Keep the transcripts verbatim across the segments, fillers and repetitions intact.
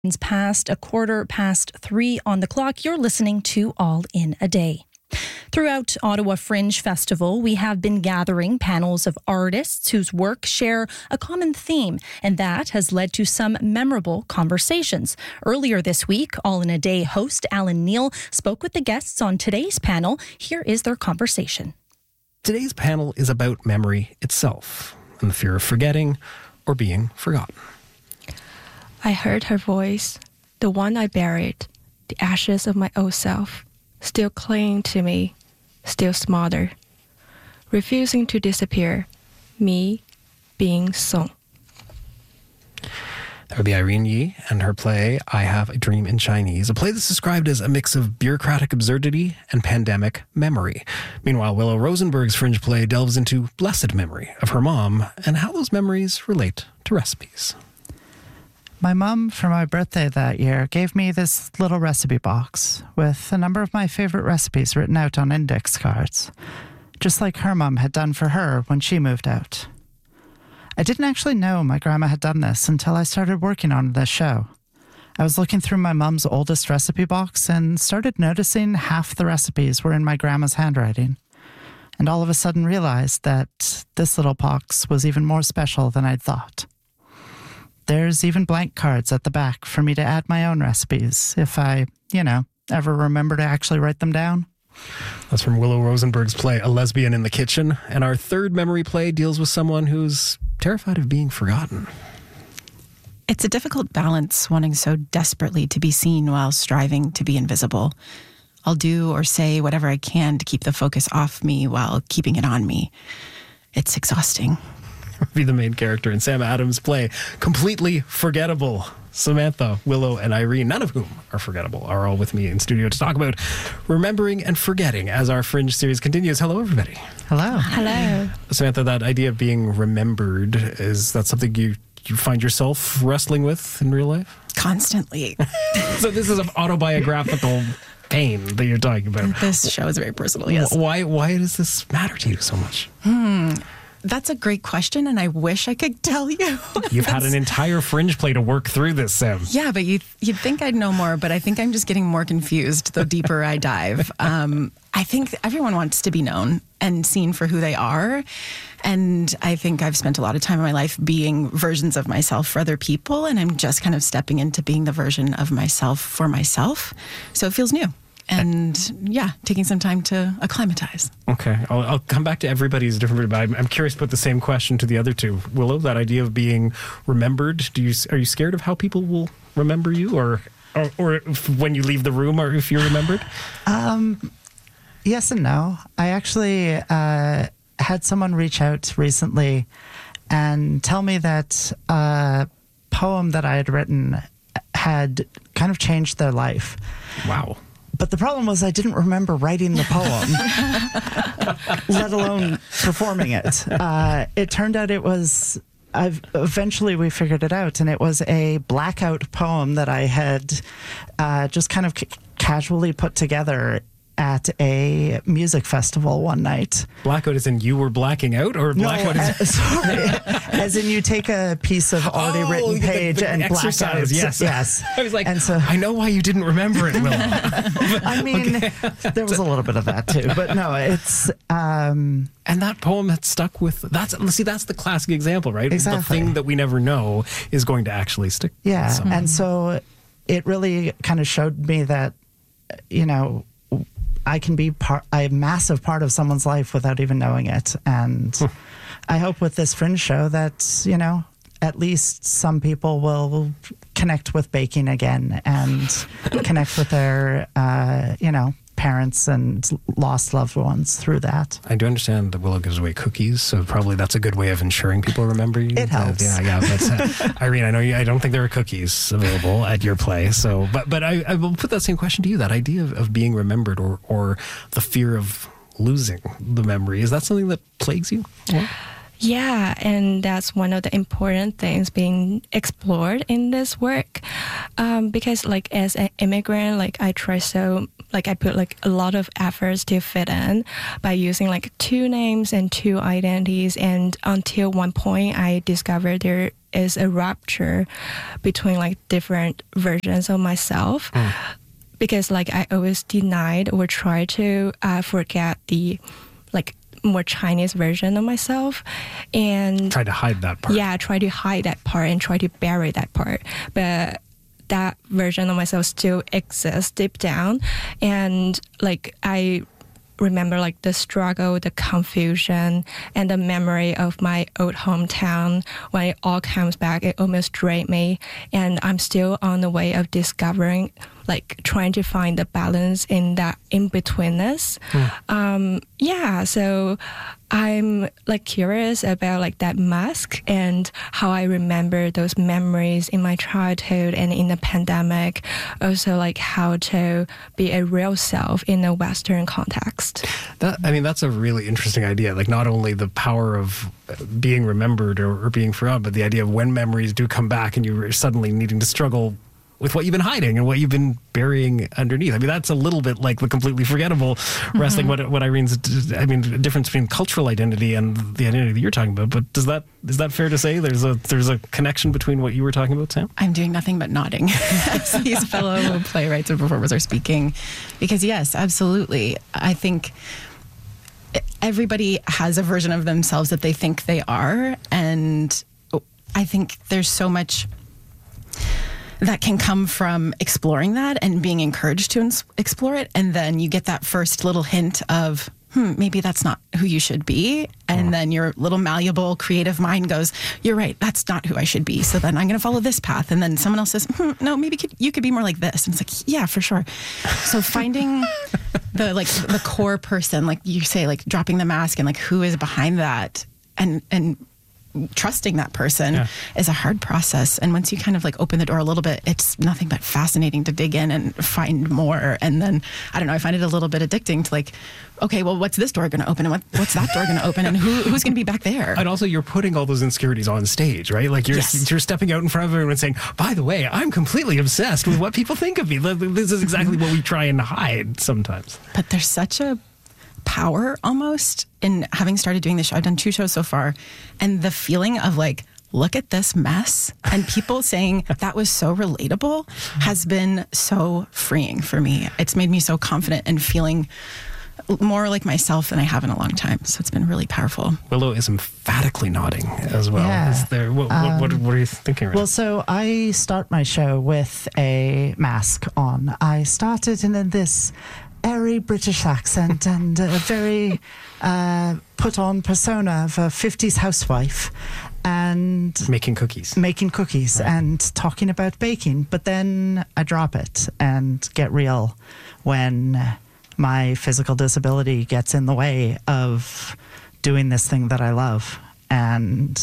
It's past a quarter past three on the clock. You're listening to All in a Day. Throughout Ottawa Fringe Festival, we have been gathering panels of artists whose work share a common theme, and that has led to some memorable conversations. Earlier this week, All in a Day host Alan Neal spoke with the guests on today's panel. Here is their conversation. Today's panel is about memory itself and the fear of forgetting or being forgotten. I heard her voice, the one I buried, the ashes of my old self, still clinging to me, still smothered, refusing to disappear, me being Song. That would be Irene Yee and her play, I Have a Dream in Chinese, a play that's described as a mix of bureaucratic absurdity and pandemic memory. Meanwhile, Willow Rosenberg's Fringe play delves into blessed memory of her mom and how those memories relate to recipes. My mom, for my birthday that year, gave me this little recipe box with a number of my favorite recipes written out on index cards, just like her mom had done for her when she moved out. I didn't actually know my grandma had done this until I started working on this show. I was looking through my mom's oldest recipe box and started noticing half the recipes were in my grandma's handwriting, and all of a sudden realized that this little box was even more special than I'd thought. There's even blank cards at the back for me to add my own recipes if I, you know, ever remember to actually write them down. That's from Willow Rosenberg's play, A Lesbian in the Kitchen. And our third memory play deals with someone who's terrified of being forgotten. It's a difficult balance, wanting so desperately to be seen while striving to be invisible. I'll do or say whatever I can to keep the focus off me while keeping it on me. It's exhausting. Be the main character in Sam Adams' play, Completely Forgettable. Samantha, Willow, and Irene, none of whom are forgettable, are all with me in studio to talk about remembering and forgetting as our Fringe series continues. Hello, everybody. Hello. Hello. Samantha, that idea of being remembered, is that something you, you find yourself wrestling with in real life? Constantly. So this is an autobiographical pain that you're talking about. This show is very personal, yes. Why, why does this matter to you so much? Hmm. That's a great question, and I wish I could tell you. You've had an entire Fringe play to work through this, Sam. Yeah, but you'd, you'd think I'd know more, but I think I'm just getting more confused the deeper I dive. Um, I think everyone wants to be known and seen for who they are, and I think I've spent a lot of time in my life being versions of myself for other people, and I'm just kind of stepping into being the version of myself for myself, so it feels new. And yeah, taking some time to acclimatize. Okay, I'll, I'll come back to everybody's different, but I'm, I'm curious about the same question to the other two. Willow, that idea of being remembered, do you are you scared of how people will remember you, or or, or if, when you leave the room, or if you're remembered? Um, yes and no. I actually uh, had someone reach out recently and tell me that a poem that I had written had kind of changed their life. Wow. But the problem was I didn't remember writing the poem, let alone performing it. Uh, it turned out it was, I've, eventually we figured it out, and it was a blackout poem that I had uh, just kind of c- casually put together at a music festival one night. Blackout as in you were blacking out, or blackout no, as uh, sorry, as in you take a piece of already oh, written page the, the and black out. Yes, yes. I was like, and so, I know why you didn't remember it, Willow. I mean, okay. There was a little bit of that too, but no, it's um, and that poem had stuck with. That's see, that's the classic example, right? Exactly. The thing that we never know is going to actually stick. Yeah, somehow. And so it really kind of showed me that, you know, I can be part, a massive part of someone's life without even knowing it. And I hope with this Fringe show that, you know, at least some people will connect with baking again and connect with their, uh, you know, parents and lost loved ones through that. I do understand that Willow gives away cookies, so probably that's a good way of ensuring people remember you. It helps. Uh, yeah, yeah. But uh, Irene, I know you, I don't think there are cookies available at your play. So, but but I, I will put that same question to you. That idea of, of being remembered, or or the fear of losing the memory, is that something that plagues you? Yeah. Yeah, and that's one of the important things being explored in this work. Um, because like as an immigrant, like I try so, like I put like a lot of efforts to fit in by using like two names and two identities. And until one point I discovered there is a rupture between like different versions of myself. Mm. Because like I always denied or tried to uh, forget the like more Chinese version of myself, and try to hide that part. Yeah, try to hide that part and try to bury that part. But that version of myself still exists deep down, and like I remember like the struggle, the confusion, and the memory of my old hometown. When it all comes back, it almost drained me, and I'm still on the way of discovering, like trying to find the balance in that in-betweenness. Mm. Um, yeah, so I'm like curious about like that mask and how I remember those memories in my childhood and in the pandemic. Also like how to be a real self in a Western context. That, I mean, that's a really interesting idea. Like not only the power of being remembered or, or being forgotten, but the idea of when memories do come back and you're suddenly needing to struggle with what you've been hiding and what you've been burying underneath. I mean, that's a little bit like the completely forgettable mm-hmm. wrestling. What what Irene's, I mean, the difference between cultural identity and the identity that you're talking about. But does that is that fair to say? There's a there's a connection between what you were talking about, Sam? I'm doing nothing but nodding as these fellow playwrights and performers are speaking, because yes, absolutely. I think everybody has a version of themselves that they think they are, and I think there's so much that can come from exploring that and being encouraged to ins- explore it. And then you get that first little hint of, hmm, maybe that's not who you should be. And mm. then your little malleable creative mind goes, you're right, that's not who I should be. So then I'm going to follow this path. And then someone else says, hmm, no, maybe could, you could be more like this. And it's like, yeah, for sure. So finding the like the core person, like you say, like dropping the mask and like who is behind that, and and trusting that person yeah. is a hard process. And once you kind of like open the door a little bit, it's nothing but fascinating to dig in and find more. And then, I don't know, I find it a little bit addicting to like, okay, well, what's this door going to open? And what, what's that door going to open? And who, who's going to be back there? And also you're putting all those insecurities on stage, right? Like you're, yes. you're stepping out in front of everyone and saying, by the way, I'm completely obsessed with what people think of me. This is exactly what we try and hide sometimes. But there's such a power almost in having started doing this show. I've done two shows so far, and the feeling of like, look at this mess, and people saying that was so relatable has been so freeing for me. It's made me so confident and feeling more like myself than I have in a long time. So it's been really powerful. Willow is emphatically nodding as well. Yeah. Is there, what, um, what, what, what are you thinking right Well, so I start my show with a mask on. I started in this airy British accent and a very uh, put-on persona of a fifties housewife, and making cookies, making cookies, right. and talking about baking. But then I drop it and get real when my physical disability gets in the way of doing this thing that I love, and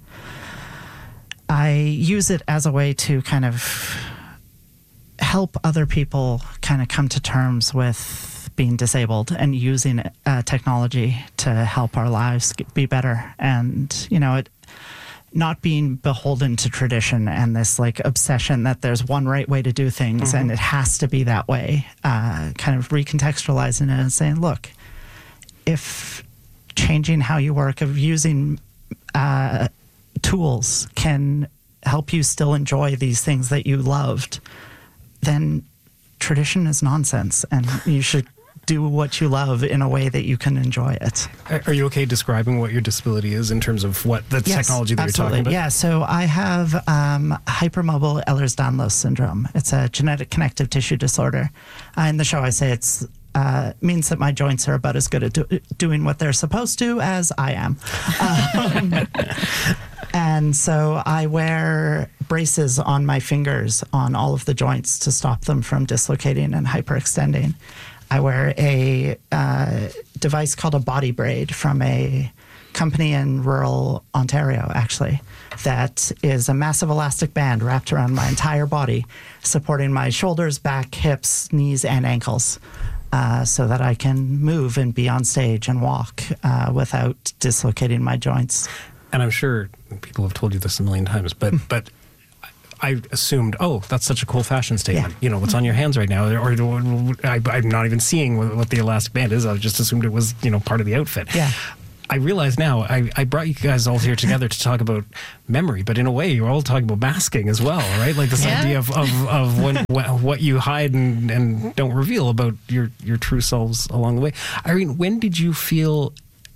I use it as a way to kind of help other people kind of come to terms with being disabled and using uh, technology to help our lives get, be better. And, you know, it not being beholden to tradition and this like obsession that there's one right way to do things mm-hmm. and it has to be that way, uh, kind of recontextualizing it and saying, look, if changing how you work, of using uh, tools can help you still enjoy these things that you loved, then tradition is nonsense, and you should do what you love in a way that you can enjoy it. Are you okay describing what your disability is in terms of what the yes, technology that absolutely. You're talking about? Yeah, so I have um, hypermobile Ehlers-Danlos syndrome. It's a genetic connective tissue disorder. Uh, in the show, I say it's uh, means that my joints are about as good at do- doing what they're supposed to as I am. Um, And so I wear braces on my fingers on all of the joints to stop them from dislocating and hyperextending. I wear a uh, device called a body braid from a company in rural Ontario, actually, that is a massive elastic band wrapped around my entire body, supporting my shoulders, back, hips, knees, and ankles, uh, so that I can move and be on stage and walk uh, without dislocating my joints. And I'm sure people have told you this a million times, but but I assumed, oh, that's such a cool fashion statement. Yeah. You know, what's on your hands right now? Or, or I, I'm not even seeing what, what the elastic band is. I just assumed it was, you know, part of the outfit. Yeah. I realize now I, I brought you guys all here together to talk about memory, but in a way you're all talking about masking as well, right? Like this Yeah. idea of, of, of when, what you hide and, and don't reveal about your, your true selves along the way. Irene, when did you feel,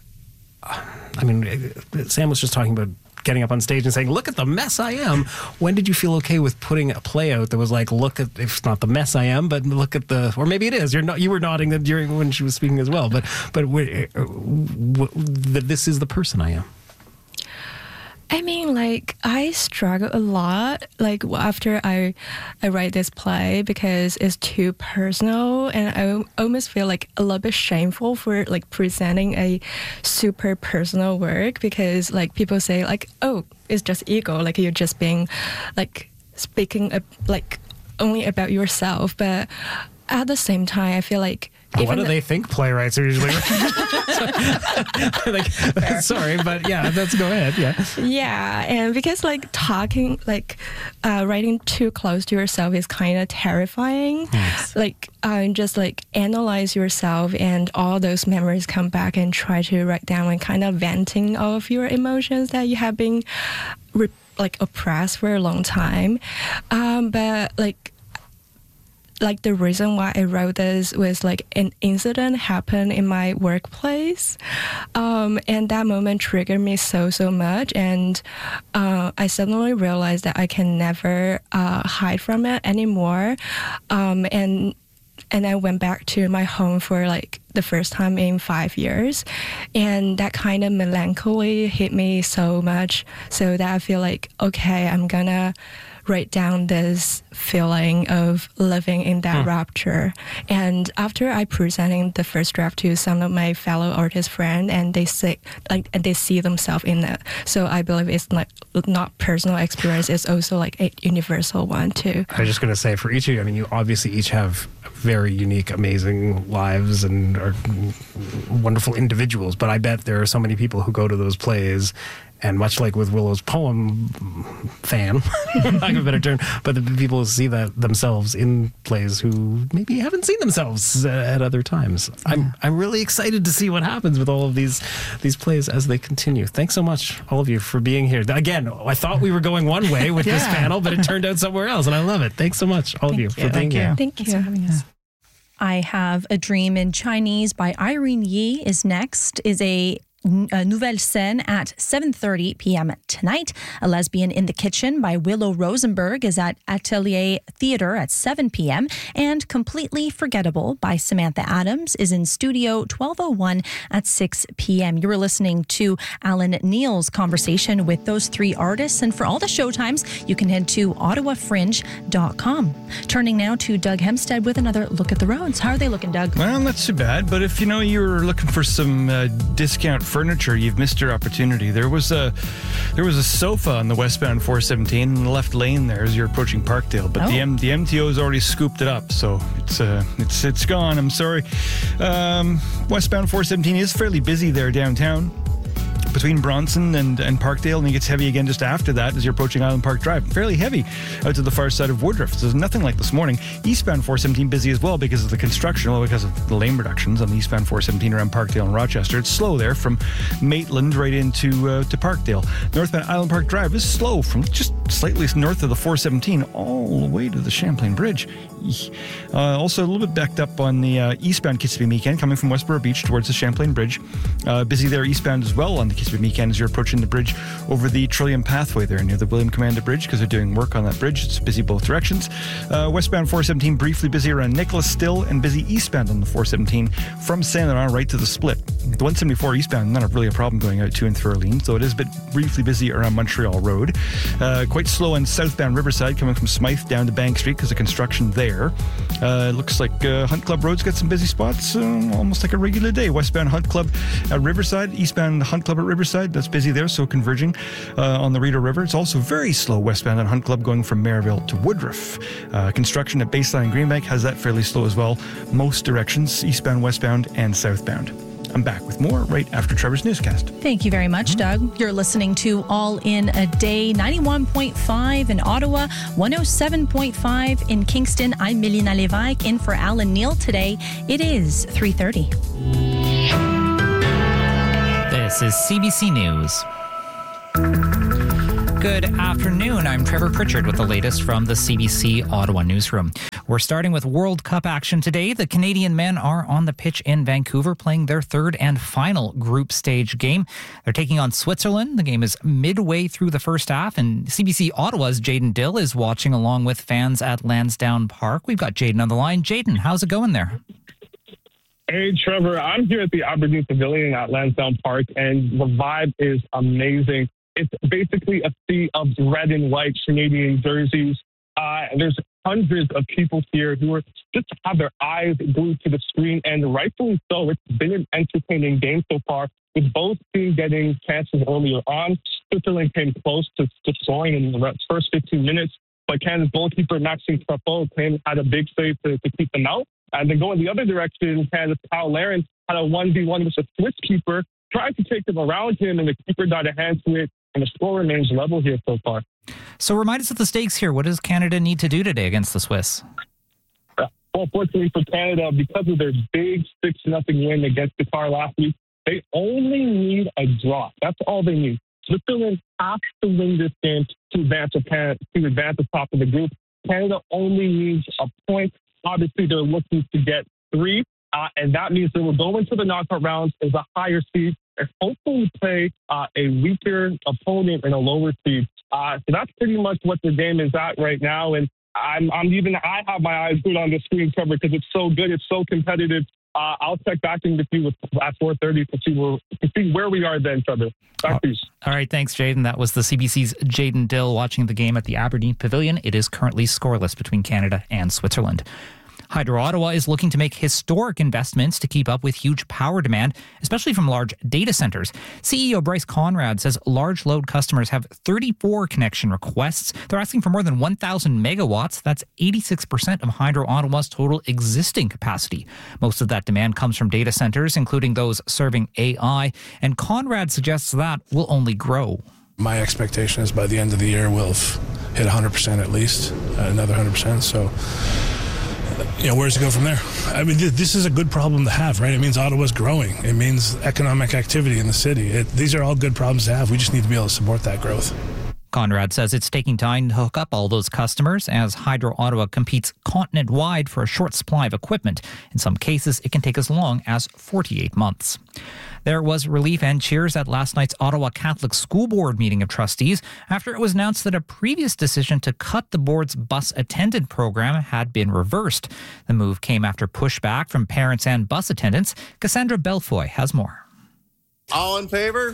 I mean, Sam was just talking about getting up on stage and saying, look at the mess I am. When did you feel okay with putting a play out that was like, look at, if it's not the mess I am, but look at the, or maybe it is, you're not, you were nodding that during when she was speaking as well, but, but w- w- that this is the person I am. I mean, like, I struggle a lot, like, after I I write this play because it's too personal, and I almost feel, like, a little bit shameful for, like, presenting a super personal work because, like, people say, like, oh, it's just ego, like, you're just being, like, speaking, uh, like, only about yourself, but at the same time, I feel like What do they think playwrights are usually? like, sorry, but yeah, let's go ahead. Yeah. Yeah, and because like talking, like uh, writing too close to yourself is kind of terrifying. Yes. Like, uh, just like analyze yourself, and all those memories come back, and try to write down and kind of venting all of your emotions that you have been re- like oppressed for a long time. Um, but like. Like the reason why I wrote this was like an incident happened in my workplace, um, and that moment triggered me so so much, and uh, I suddenly realized that I can never uh, hide from it anymore, um, and and I went back to my home for like the first time in five years, and that kind of melancholy hit me so much, so that I feel like okay, I'm gonna write down this feeling of living in that hmm. rapture. And after I presented the first draft to some of my fellow artist friends, and they say like and they see themselves in it. So I believe it's like not personal experience; it's also like a universal one too. I was just going to say, for each of you, I mean, you obviously each have very unique, amazing lives and are wonderful individuals. But I bet there are so many people who go to those plays. And much like with Willow's poem fan, lack of a better term, but the people see that themselves in plays who maybe haven't seen themselves at other times. Yeah. I'm I'm really excited to see what happens with all of these these plays as they continue. Thanks so much, all of you, for being here. Again, I thought we were going one way with yeah. this panel, but it turned out somewhere else, and I love it. Thanks so much, all Thank of you, you, for being Thank here. You. Thank you. Thanks for having us. I Have a Dream in Chinese by Irene Yee is next, is a A Nouvelle Scène at seven thirty p.m. tonight. A Lesbian in the Kitchen by Willow Rosenberg is at Atelier Theatre at seven p.m. And Completely Forgettable by Samantha Adams is in Studio twelve oh one at six p.m. You were listening to Alan Neal's conversation with those three artists. And for all the showtimes, you can head to ottawa fringe dot com. Turning now to Doug Hempstead with another look at the roads. How are they looking, Doug? Well, not too bad. But if you know you're looking for some uh, discount furniture, you've missed your opportunity. There was a there was a sofa on the westbound four seventeen in the left lane there as you're approaching Parkdale, but oh. the M, the M T O has already scooped it up, so it's uh, it's it's gone. I'm sorry. Um, westbound four seventeen is fairly busy there downtown, between Bronson and, and Parkdale, and it gets heavy again just after that as you're approaching Island Park Drive. Fairly heavy out to the far side of Woodruff. So there's nothing like this morning. Eastbound four seventeen busy as well because of the construction, well, because of the lane reductions on the eastbound four seventeen around Parkdale and Rochester. It's slow there from Maitland right into uh, to Parkdale. Northbound Island Park Drive is slow from just slightly north of the four seventeen all the way to the Champlain Bridge. Uh, also a little bit backed up on the uh, eastbound Kissimmee Meekan coming from Westboro Beach towards the Champlain Bridge. Uh, busy there eastbound as well on the Kissimmee Meekan as you're approaching the bridge over the Trillium Pathway there near the William Commander Bridge because they're doing work on that bridge. It's busy both directions. Uh, westbound four seventeen briefly busy around Nicholas still, and busy eastbound on the four seventeen from Saint Laurent right to the split. The one seventy-four eastbound, not really a problem going out to and through Arlene, so it is a bit briefly busy around Montreal Road. Uh, quite slow on southbound Riverside coming from Smythe down to Bank Street because of construction there. Uh, looks like uh, Hunt Club Road's got some busy spots, uh, almost like a regular day. Westbound Hunt Club at Riverside, eastbound Hunt Club at Riverside, that's busy there, so converging uh, on the Rideau River. It's also very slow westbound at Hunt Club going from Maryville to Woodruff. Uh, construction at Baseline and Greenbank has that fairly slow as well. Most directions, eastbound, westbound, and southbound. I'm back with more right after Trevor's newscast. Thank you very much, mm-hmm. Doug. You're listening to All in a Day, ninety-one point five in Ottawa, one oh seven point five in Kingston. I'm Melina Levesque, in for Alan Neal today. It is three thirty. This is C B C News. Good afternoon. I'm Trevor Pritchard with the latest from the C B C Ottawa newsroom. We're starting with World Cup action today. The Canadian men are on the pitch in Vancouver playing their third and final group stage game. They're taking on Switzerland. The game is midway through the first half, and C B C Ottawa's Jaden Dill is watching along with fans at Lansdowne Park. We've got Jaden on the line. Jaden, how's it going there? Hey, Trevor. I'm here at the Aberdeen Pavilion at Lansdowne Park, and the vibe is amazing. It's basically a sea of red and white Canadian jerseys. Uh, there's hundreds of people here who are just have their eyes glued to the screen, and rightfully so. It's been an entertaining game so far, with both teams getting chances earlier on. Switzerland came close to, to scoring in the first fifteen minutes, but Canada's goalkeeper Maxime Crepeau had a big save to, to keep them out. And then going the other direction, Canada's Kyle Larin had a one v one with the Swiss keeper, tried to take them around him, and the keeper got a hand to it, and the score remains level here so far. So remind us of the stakes here. What does Canada need to do today against the Swiss? Uh, well, fortunately for Canada, because of their big six nothing win against Qatar last week, they only need a draw. That's all they need. Switzerland has to win this game to advance to, Canada, to advance the top of the group. Canada only needs a point. Obviously, they're looking to get three, uh, and that means they will go into the knockout rounds as a higher seed and hopefully play uh, a weaker opponent in a lower seed. Uh, so that's pretty much what the game is at right now. And I'm, I'm even I have my eyes glued on the screen, Trevor, because it's so good, it's so competitive. Uh, I'll check back in with you with, at four thirty to see where to see where we are then, Trevor. Back to you. All right, thanks, Jaden. That was the C B C's Jaden Dill watching the game at the Aberdeen Pavilion. It is currently scoreless between Canada and Switzerland. Hydro Ottawa is looking to make historic investments to keep up with huge power demand, especially from large data centers. C E O Bryce Conrad says large load customers have thirty-four connection requests. They're asking for more than one thousand megawatts. That's eighty-six percent of Hydro Ottawa's total existing capacity. Most of that demand comes from data centers, including those serving A I, and Conrad suggests that will only grow. My expectation is by the end of the year we'll have hit one hundred percent at least, uh, another one hundred percent. So, you know, where's it go from there? I mean, th- this is a good problem to have, right? It means Ottawa's growing. It means economic activity in the city. It, these are all good problems to have. We just need to be able to support that growth. Conrad says it's taking time to hook up all those customers as Hydro Ottawa competes continent-wide for a short supply of equipment. In some cases, it can take as long as forty-eight months. There was relief and cheers at last night's Ottawa Catholic School Board meeting of trustees after it was announced that a previous decision to cut the board's bus attendant program had been reversed. The move came after pushback from parents and bus attendants. Cassandra Belfoy has more. All in favor?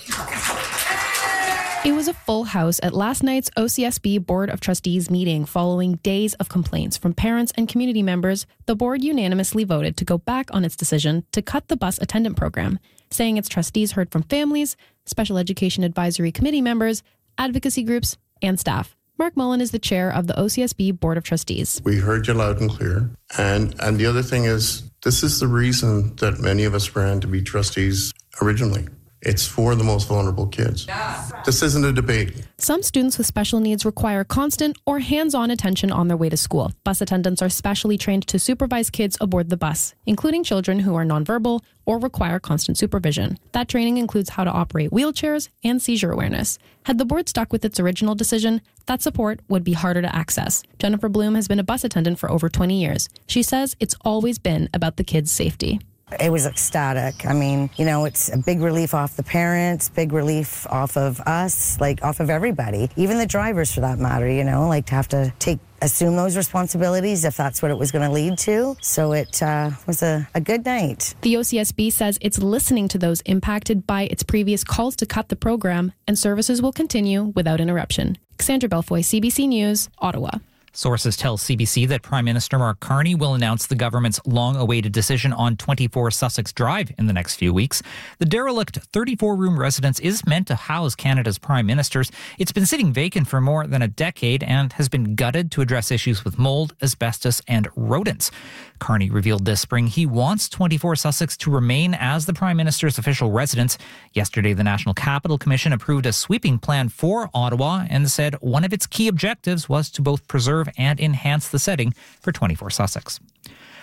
It was a full house at last night's O C S B Board of Trustees meeting. Following days of complaints from parents and community members, the board unanimously voted to go back on its decision to cut the bus attendant program, saying its trustees heard from families, special education advisory committee members, advocacy groups, and staff. Mark Mullen is the chair of the O C S B Board of Trustees. We heard you loud and clear. And, and the other thing is, this is the reason that many of us ran to be trustees originally. It's for the most vulnerable kids. Yeah. This isn't a debate. Some students with special needs require constant or hands-on attention on their way to school. Bus attendants are specially trained to supervise kids aboard the bus, including children who are nonverbal or require constant supervision. That training includes how to operate wheelchairs and seizure awareness. Had the board stuck with its original decision, that support would be harder to access. Jennifer Bloom has been a bus attendant for over twenty years. She says it's always been about the kids' safety. It was ecstatic. I mean, you know, it's a big relief off the parents, big relief off of us, like off of everybody, even the drivers for that matter, you know, like to have to take assume those responsibilities if that's what it was going to lead to. So it uh, was a, a good night. The O C S B says it's listening to those impacted by its previous calls to cut the program, and services will continue without interruption. Cassandra Belfoy, C B C News, Ottawa. Sources tell C B C that Prime Minister Mark Carney will announce the government's long-awaited decision on twenty-four Sussex Drive in the next few weeks. The derelict thirty-four room residence is meant to house Canada's prime ministers. It's been sitting vacant for more than a decade and has been gutted to address issues with mold, asbestos, and rodents. Carney revealed this spring he wants twenty-four Sussex to remain as the Prime Minister's official residence. Yesterday, the National Capital Commission approved a sweeping plan for Ottawa and said one of its key objectives was to both preserve and enhance the setting for twenty-four Sussex.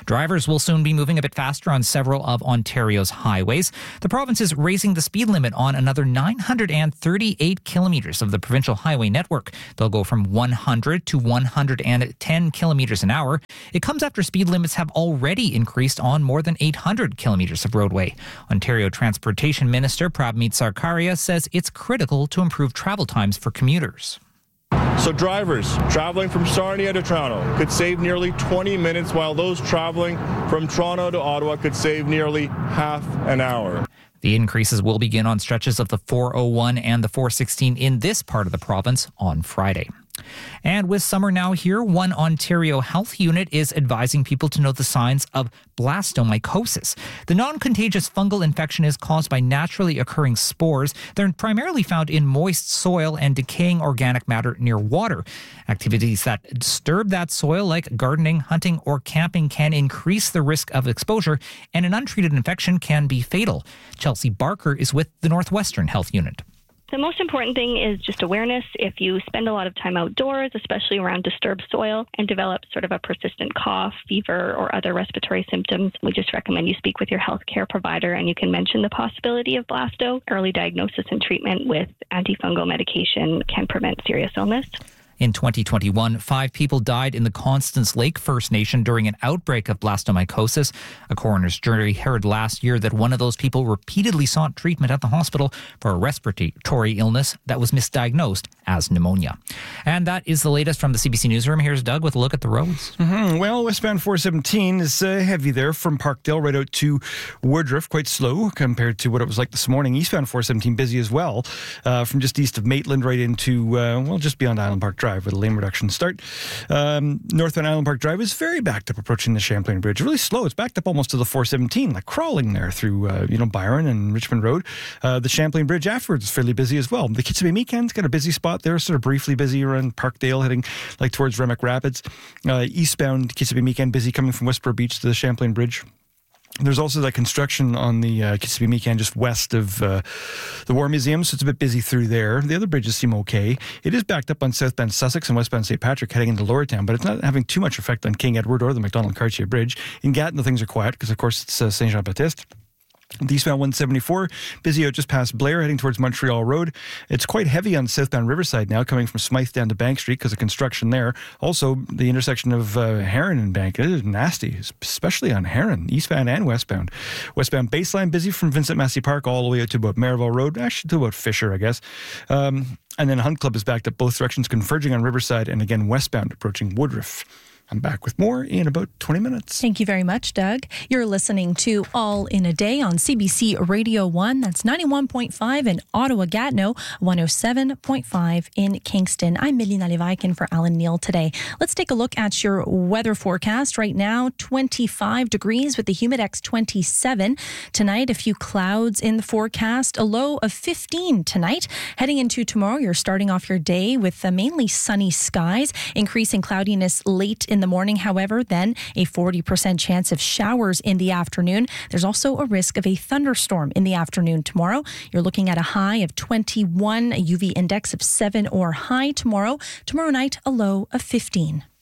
Drivers will soon be moving a bit faster on several of Ontario's highways. The province is raising the speed limit on another nine hundred thirty-eight kilometres of the provincial highway network. They'll go from one hundred to one hundred ten kilometres an hour. It comes after speed limits have already increased on more than eight hundred kilometres of roadway. Ontario Transportation Minister Prabmeet Sarkaria says it's critical to improve travel times for commuters. So drivers traveling from Sarnia to Toronto could save nearly twenty minutes, while those traveling from Toronto to Ottawa could save nearly half an hour. The increases will begin on stretches of the four oh one and the four sixteen in this part of the province on Friday. And with summer now here, one Ontario health unit is advising people to know the signs of blastomycosis. The non-contagious fungal infection is caused by naturally occurring spores. They're primarily found in moist soil and decaying organic matter near water. Activities that disturb that soil, like gardening, hunting, or camping, can increase the risk of exposure, and an untreated infection can be fatal. Chelsea Barker is with the Northwestern Health Unit. The most important thing is just awareness. If you spend a lot of time outdoors, especially around disturbed soil, and develop sort of a persistent cough, fever, or other respiratory symptoms, we just recommend you speak with your healthcare provider, and you can mention the possibility of blasto. Early diagnosis and treatment with antifungal medication can prevent serious illness. In twenty twenty-one, five people died in the Constance Lake First Nation during an outbreak of blastomycosis. A coroner's jury heard last year that one of those people repeatedly sought treatment at the hospital for a respiratory illness that was misdiagnosed as pneumonia. And that is the latest from the C B C Newsroom. Here's Doug with a look at the roads. Mm-hmm. Well, westbound four seventeen is uh, heavy there from Parkdale right out to Woodruff, quite slow compared to what it was like this morning. Eastbound four seventeen busy as well, uh, from just east of Maitland right into, uh, well, just beyond Island Park Drive, with a lane reduction start. Um, northbound Island Park Drive is very backed up approaching the Champlain Bridge. Really slow. It's backed up almost to the four seventeen, like crawling there through, uh, you know, Byron and Richmond Road. Uh, the Champlain Bridge afterwards is fairly busy as well. The Kitsabay-Meekan's got a busy spot there, sort of briefly busy around Parkdale, heading like towards Remick Rapids. Uh, eastbound Kitsabay-Meekan busy coming from Westboro Beach to the Champlain Bridge. There's also that construction on the uh, Kitsabay-Meekan just west of uh, the War Museum, so it's a bit busy through there. The other bridges seem okay. It is backed up on southbound Sussex and westbound Saint Patrick heading into Lower Town, but it's not having too much effect on King Edward or the Macdonald-Cartier Bridge. In Gatineau, things are quiet because, of course, it's uh, Saint Jean-Baptiste. The eastbound one seventy-four, busy out just past Blair, heading towards Montreal Road. It's quite heavy on southbound Riverside now, coming from Smythe down to Bank Street because of construction there. Also, the intersection of uh, Heron and Bank, it is nasty, especially on Heron, eastbound and westbound. Westbound Baseline, busy from Vincent Massey Park all the way out to about Maryville Road, actually to about Fisher, I guess. Um, and then Hunt Club is backed up both directions, converging on Riverside, and again westbound, approaching Woodruff. I'm back with more in about twenty minutes. Thank you very much, Doug. You're listening to All in a Day on C B C Radio one. That's ninety-one point five in Ottawa-Gatineau, one oh seven point five in Kingston. I'm Melina Levikin for Alan Neal today. Let's take a look at your weather forecast. Right now, twenty-five degrees with the Humidex twenty-seven. Tonight, a few clouds in the forecast, a low of fifteen tonight. Heading into tomorrow, you're starting off your day with uh, mainly sunny skies, increasing cloudiness late in the morning. However, then a forty percent chance of showers in the afternoon. There's also a risk of a thunderstorm in the afternoon tomorrow. You're looking at a high of twenty-one, a U V index of seven or high tomorrow. Tomorrow night, a low of fifteen.